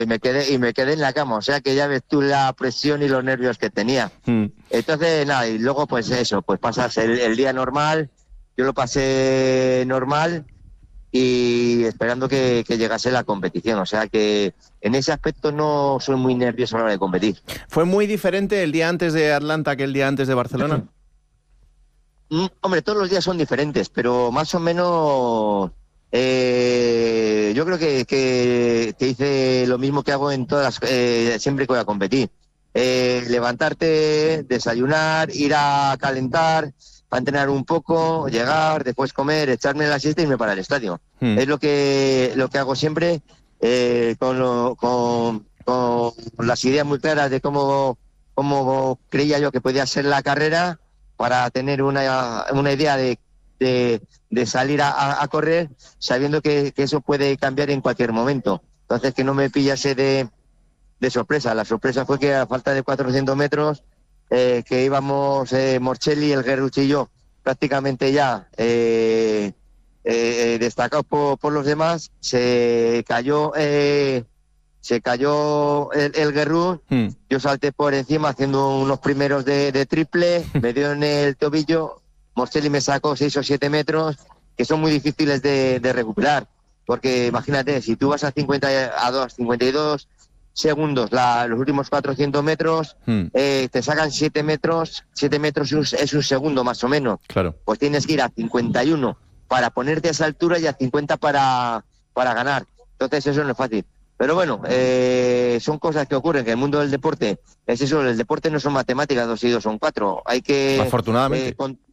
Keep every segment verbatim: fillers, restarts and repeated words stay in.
y me quedé y me quedé en la cama, o sea que ya ves tú la presión y los nervios que tenía. Mm. Entonces, nada, y luego pues eso, pues pasas el, el día normal, yo lo pasé normal y esperando que, que llegase la competición, o sea que en ese aspecto no soy muy nervioso a la hora de competir. ¿Fue muy diferente el día antes de Atlanta que el día antes de Barcelona? mm, hombre, todos los días son diferentes, pero más o menos... Eh, yo creo que, que, que hice lo mismo que hago en todas las, eh, siempre que voy a competir. Eh, levantarte, desayunar, ir a calentar, a entrenar un poco, llegar, después comer, echarme la siesta y irme para el estadio. Hmm. Es lo que lo que hago siempre, eh, con, lo, con, con las ideas muy claras de cómo, cómo creía yo que podía ser la carrera, para tener una, una idea de De, de salir a, a correr sabiendo que, que eso puede cambiar en cualquier momento. Entonces que no me pillase de, de sorpresa. La sorpresa fue que a falta de cuatrocientos metros, eh, que íbamos eh, Morchelli, el Guerrucci y yo prácticamente ya eh, eh, destacados por, por los demás, se cayó eh, se cayó el, el Guerrú, hmm. yo salté por encima haciendo unos primeros de, de triple, me dio en el tobillo. Morchelli me sacó seis o siete metros, que son muy difíciles de, de recuperar, porque imagínate, si tú vas a cincuenta a dos, cincuenta y dos segundos, la, los últimos cuatrocientos metros, hmm. eh, te sacan siete metros, siete metros es un segundo más o menos. Claro. Pues tienes que ir a cincuenta y uno para ponerte a esa altura y a cincuenta para, para ganar. Entonces eso no es fácil. Pero bueno, eh, son cosas que ocurren, que el mundo del deporte es eso, el deporte no son matemáticas, dos y dos son cuatro. Hay que... Afortunadamente. Eh, con,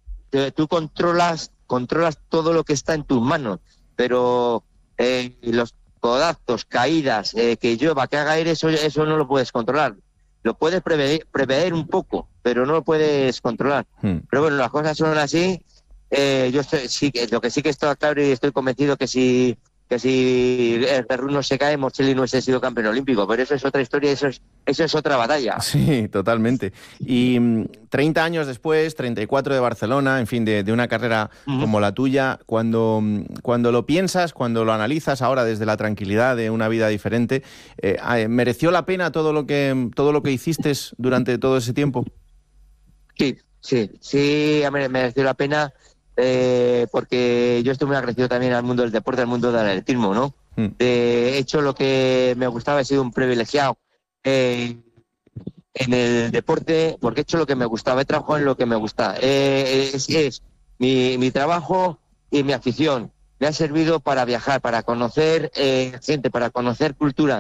tú controlas controlas todo lo que está en tus manos, pero eh, los codazos, caídas, eh, que llueva, que haga aire, eso, eso no lo puedes controlar. Lo puedes prever, prever un poco, pero no lo puedes controlar. Hmm. Pero bueno, las cosas son así. Eh, yo estoy, sí, lo que sí que estoy claro y estoy convencido que si que si el Guerrú no se cae, Morchelli no hubiese sido campeón olímpico, pero eso es otra historia, eso es, eso es otra batalla. Sí, totalmente. Y treinta años después, treinta y cuatro de Barcelona, en fin, de, de una carrera uh-huh. como la tuya, cuando, cuando lo piensas, cuando lo analizas ahora desde la tranquilidad de una vida diferente, eh, ¿mereció la pena todo lo que todo lo que hiciste durante todo ese tiempo? Sí, sí, sí, mereció la pena. Eh, porque yo estoy muy agradecido también al mundo del deporte, al mundo del atletismo, ¿no? Mm. De hecho, lo que me gustaba, he sido un privilegiado eh, en el deporte, porque he hecho lo que me gustaba, he trabajado en lo que me gusta. Eh, es es mi, mi trabajo y mi afición. Me ha servido para viajar, para conocer eh, gente, para conocer culturas,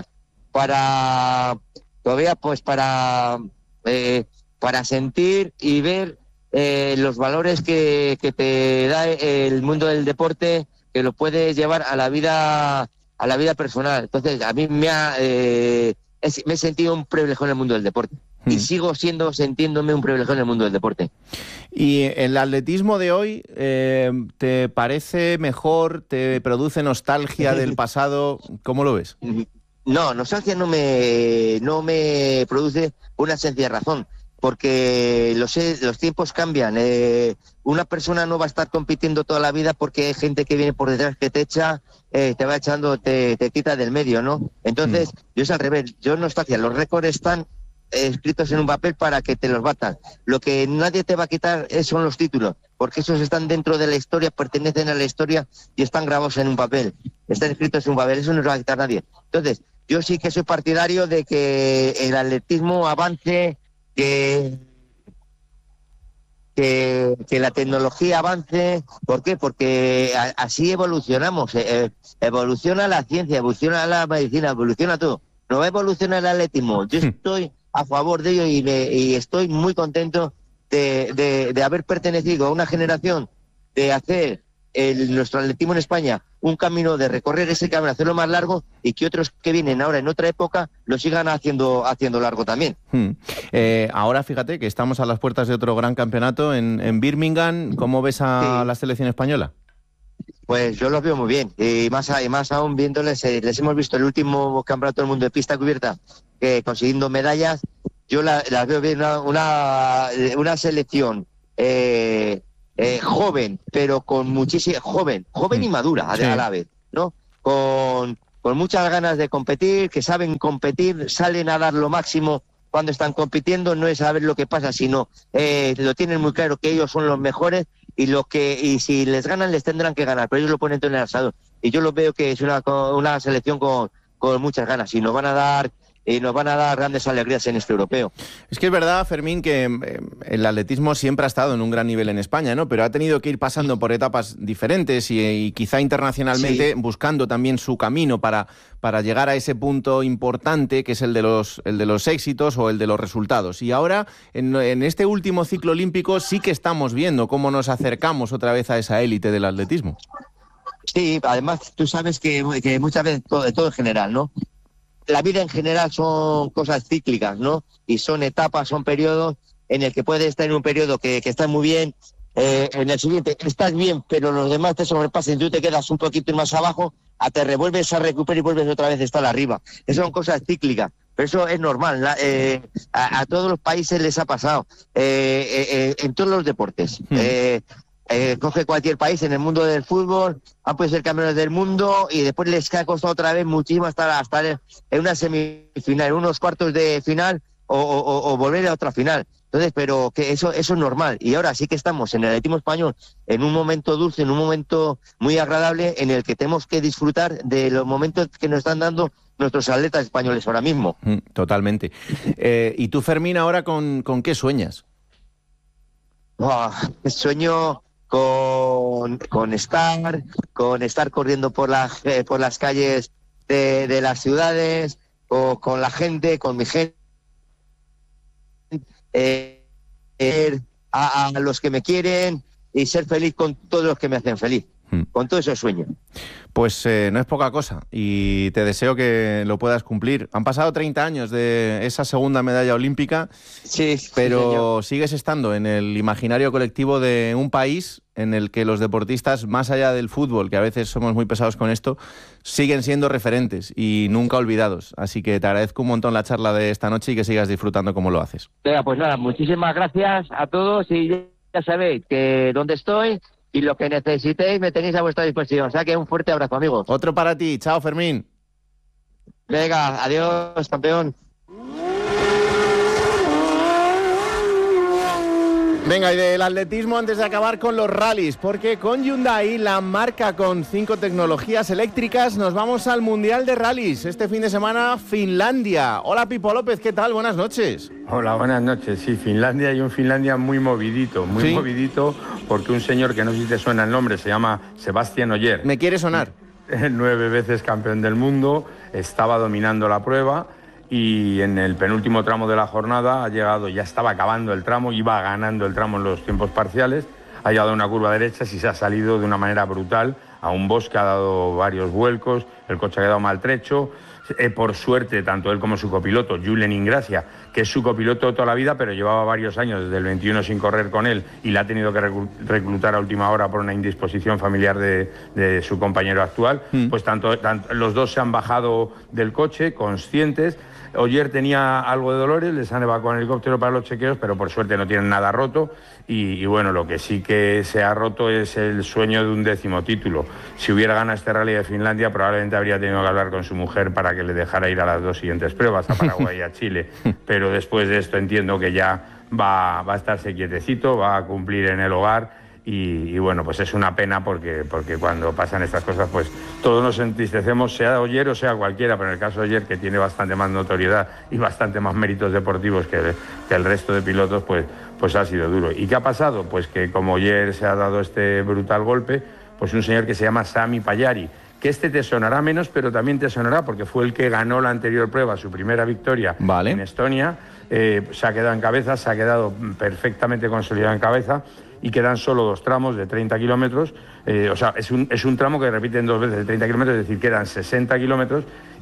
para todavía pues para, eh, para sentir y ver Eh, los valores que, que te da el mundo del deporte, que lo puedes llevar a la vida a la vida personal. Entonces, a mí me ha eh, es, me he sentido un privilegio en el mundo del deporte. Mm. Y sigo siendo, sintiéndome un privilegio en el mundo del deporte. ¿Y el atletismo de hoy eh, te parece mejor? ¿Te produce nostalgia del pasado? ¿Cómo lo ves? No, nostalgia no me, no me produce una sencilla razón. Porque los, los tiempos cambian. Eh, una persona no va a estar compitiendo toda la vida porque hay gente que viene por detrás que te echa, eh, te va echando, te, te quita del medio, ¿no? Entonces, mm. yo es al revés. Yo nostalgia. Los récords están eh, escritos en un papel para que te los batan. Lo que nadie te va a quitar es, son los títulos, porque esos están dentro de la historia, pertenecen a la historia y están grabados en un papel. Están escritos en un papel. Eso no los va a quitar nadie. Entonces, yo sí que soy partidario de que el atletismo avance, Que, que, que la tecnología avance. ¿Por qué? Porque a, así evolucionamos. Eh, evoluciona la ciencia, evoluciona la medicina, evoluciona todo. No va a evolucionar el atletismo. Yo estoy a favor de ello y, me, y estoy muy contento de, de, de haber pertenecido a una generación de hacer el, nuestro atletismo en España un camino, de recorrer ese camino, hacerlo más largo, y que otros que vienen ahora en otra época lo sigan haciendo haciendo largo también. Hmm. Eh, ahora fíjate que estamos a las puertas de otro gran campeonato en, en Birmingham. ¿Cómo ves a sí. la selección española? Pues yo los veo muy bien, y más, y más aún viéndoles, eh, les hemos visto el último campeonato del mundo de pista cubierta, que consiguiendo medallas. Yo la, las veo bien, una, una, una selección eh, Eh, joven, pero con muchísima, joven, joven y madura a, sí. a la vez, ¿no? Con, con muchas ganas de competir, que saben competir, salen a dar lo máximo cuando están compitiendo, no es saber lo que pasa, sino eh, lo tienen muy claro que ellos son los mejores y lo que y si les ganan les tendrán que ganar, pero ellos lo ponen todo en el asador. Y yo lo veo que es una, una selección con, con muchas ganas y nos van a dar y nos van a dar grandes alegrías en este europeo. Es que es verdad, Fermín, que eh, el atletismo siempre ha estado en un gran nivel en España, ¿no? Pero ha tenido que ir pasando por etapas diferentes y, y quizá internacionalmente sí. buscando también su camino para, para llegar a ese punto importante que es el de los, el de los éxitos o el de los resultados. Y ahora, en, en este último ciclo olímpico, sí que estamos viendo cómo nos acercamos otra vez a esa élite del atletismo. Sí, además tú sabes que, que muchas veces todo, todo en general, ¿no? La vida en general son cosas cíclicas, ¿no? Y son etapas, son periodos en el que puedes estar en un periodo que, que estás muy bien, eh, en el siguiente estás bien, pero los demás te sobrepasan y tú te quedas un poquito más abajo, a te revuelves a recuperar y vuelves otra vez a estar arriba. Esas son cosas cíclicas, pero eso es normal. La, eh, a, a todos los países les ha pasado, eh, eh, eh, en todos los deportes. Mm. Eh, Eh, coge cualquier país en el mundo del fútbol, han podido ser campeones del mundo y después les ha costado otra vez muchísimo estar, estar en una semifinal, en unos cuartos de final o, o, o volver a otra final. Entonces, pero que eso, eso es normal. Y ahora sí que estamos en el atletismo español en un momento dulce, en un momento muy agradable en el que tenemos que disfrutar de los momentos que nos están dando nuestros atletas españoles ahora mismo. Totalmente. Eh, ¿Y tú, Fermín, ahora con, con qué sueñas? Oh, sueño... Con, con estar, con estar corriendo por, la, eh, por las calles de, de las ciudades, o con la gente, con mi gente, eh, eh, a, a los que me quieren y ser feliz con todos los que me hacen feliz. Con todo ese sueño. Pues eh, no es poca cosa y te deseo que lo puedas cumplir. Han pasado treinta años de esa segunda medalla olímpica, sí, pero sí, sigues estando en el imaginario colectivo de un país en el que los deportistas, más allá del fútbol, que a veces somos muy pesados con esto, siguen siendo referentes y nunca olvidados. Así que te agradezco un montón la charla de esta noche y que sigas disfrutando como lo haces. Venga, pues nada, muchísimas gracias a todos y ya sabéis que donde estoy... Y lo que necesitéis me tenéis a vuestra disposición. O sea que un fuerte abrazo, amigos. Otro para ti. Chao, Fermín. Venga, adiós, campeón. Venga, y del atletismo antes de acabar con los rallies, porque con Hyundai, la marca con cinco tecnologías eléctricas, nos vamos al Mundial de Rallies. Este fin de semana, Finlandia. Hola, Pipo López, ¿qué tal? Buenas noches. Hola, buenas noches. Sí, Finlandia y un Finlandia muy movidito, muy ¿Sí? movidito, porque un señor que no sé si te suena el nombre, se llama Sebastián Ogier. ¿Me quiere sonar? Nueve veces campeón del mundo, estaba dominando la prueba. Y en el penúltimo tramo de la jornada ha llegado, ya estaba acabando el tramo, iba ganando el tramo en los tiempos parciales, ha llegado a una curva derecha y se ha salido de una manera brutal a un bosque, ha dado varios vuelcos, el coche ha quedado maltrecho. Eh, por suerte, tanto él como su copiloto, Julen Ingracia, que es su copiloto toda la vida, pero llevaba varios años, desde el veintiuno, sin correr con él y la ha tenido que reclutar a última hora por una indisposición familiar de, de su compañero actual, mm. pues tanto, tanto los dos se han bajado del coche, conscientes. Ogier tenía algo de dolores, les han evacuado en helicóptero para los chequeos, pero por suerte no tienen nada roto. Y, y bueno, lo que sí que se ha roto es el sueño de un décimo título. Si hubiera ganado este rally de Finlandia, probablemente habría tenido que hablar con su mujer para que le dejara ir a las dos siguientes pruebas, a Paraguay y a Chile. Pero después de esto entiendo que ya va, va a estarse quietecito, va a cumplir en el hogar. Y, y bueno, pues es una pena porque, porque cuando pasan estas cosas, pues todos nos entristecemos, sea Ogier o sea cualquiera, pero en el caso de Ogier, que tiene bastante más notoriedad y bastante más méritos deportivos que el, que el resto de pilotos, pues, pues ha sido duro. ¿Y qué ha pasado? Pues que como Ogier se ha dado este brutal golpe, pues un señor que se llama Sami Pajari, que este te sonará menos, pero también te sonará porque fue el que ganó la anterior prueba, su primera victoria vale. en Estonia, eh, se ha quedado en cabeza, se ha quedado perfectamente consolidado en cabeza. Y quedan solo dos tramos de treinta kilómetros, eh, o sea, es un, es un tramo que repiten dos veces de treinta kilómetros, es decir, quedan sesenta kilómetros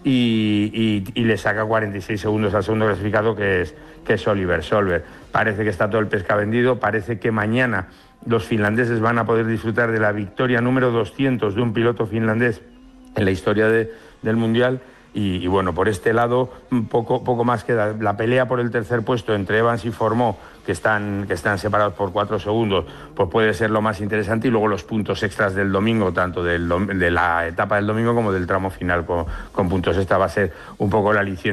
y, y, y le saca cuarenta y seis segundos al segundo clasificado, que es, que es Oliver Solberg. Parece que está todo el pesca vendido, parece que mañana los finlandeses van a poder disfrutar de la victoria número doscientos de un piloto finlandés en la historia de, del Mundial. Y, y bueno, por este lado, poco, poco más queda. La pelea por el tercer puesto entre Evans y Fourmaux, que están, que están separados por cuatro segundos, pues puede ser lo más interesante. Y luego los puntos extras del domingo, tanto del, de la etapa del domingo como del tramo final con, con puntos extra, va a ser un poco la aliciente.